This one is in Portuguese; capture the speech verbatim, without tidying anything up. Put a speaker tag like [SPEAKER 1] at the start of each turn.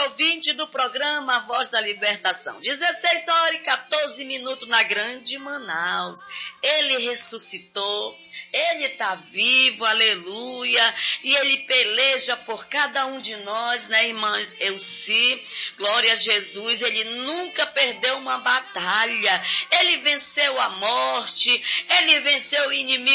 [SPEAKER 1] ouvinte do programa Voz da Libertação. dezesseis horas e quatorze minutos na grande Manaus. Ele ressuscitou, ele está vivo, aleluia, e ele peleja por cada um de nós, né, irmã Elci? Glória a Jesus, ele nunca perdeu uma batalha, ele venceu a morte, ele venceu o inimigo